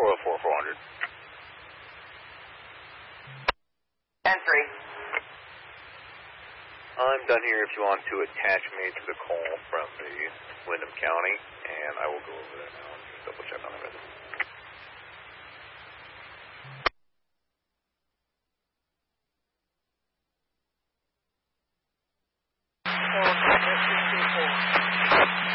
404-400. 10-3. I'm done here if you want to attach me to the call from the Windham County, and I will go over there now and just double check on the resident.